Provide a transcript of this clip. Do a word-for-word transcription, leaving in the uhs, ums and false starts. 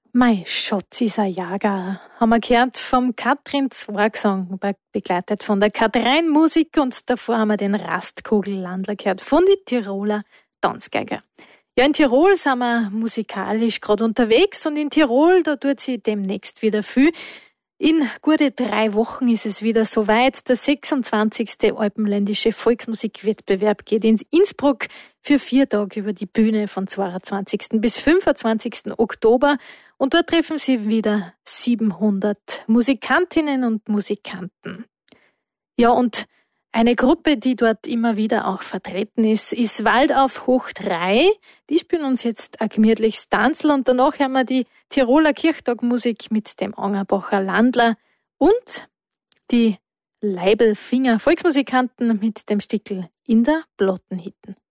Mei, Schatz ist ein Jager, haben wir gehört vom Katrin Zwargesang, begleitet von der Katrin Musik, und davor haben wir den Rastkugellandler gehört von den Tiroler Tanzgeiger. Ja, in Tirol sind wir musikalisch gerade unterwegs, und in Tirol, da tut sich demnächst wieder viel. In gute drei Wochen ist es wieder soweit. Der sechsundzwanzigste Alpenländische Volksmusikwettbewerb geht in Innsbruck für vier Tage über die Bühne von zweiundzwanzigsten bis fünfundzwanzigsten Oktober. Und dort treffen sie wieder siebenhundert Musikantinnen und Musikanten. Ja, und eine Gruppe, die dort immer wieder auch vertreten ist, ist Waldauf hoch drei. Die spielen uns jetzt ein gemütliches Tanzl, und danach hören wir die Tiroler Kirchtagmusik mit dem Angerbacher Landler und die Leibelfinger Volksmusikanten mit dem Stickel in der Blottenhitten.